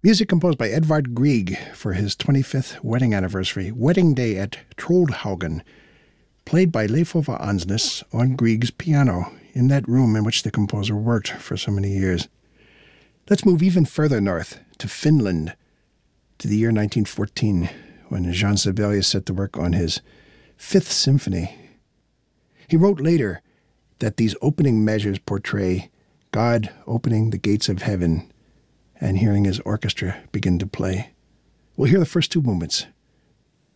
Music composed by Edvard Grieg for his 25th wedding anniversary, Wedding Day at Troldhaugen, played by Leif Ove Ansnes on Grieg's piano in that room in which the composer worked for so many years. Let's move even further north, to Finland, to the year 1914, when Jean Sibelius set to work on his Fifth Symphony. He wrote later that these opening measures portray God opening the gates of heaven and hearing his orchestra begin to play. We'll hear the first two movements